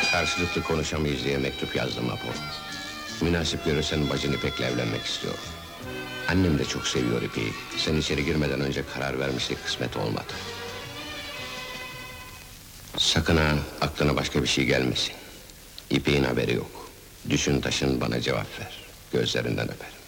Karşılıklı konuşamayız diye mektup yazdım Apo. Münasip görürsen bacın İpek'le evlenmek istiyorum. Annem de çok seviyor İpek'i. Sen içeri girmeden önce karar vermiştik, kısmet olmadı. Sakın ha, aklına başka bir şey gelmesin. İpek'in haberi yok. Düşün taşın, bana cevap ver. Gözlerinden öperim.